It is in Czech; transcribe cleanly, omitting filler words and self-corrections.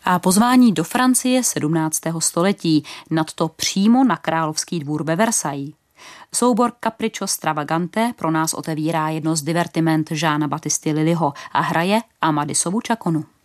A pozvání do Francie 17. století, nadto přímo na královský dvůr ve Versailles. Soubor Capriccio Stravagante pro nás otevírá jedno z divertiment Jeana Battisty Lillyho a hraje Amadisovu čakonu.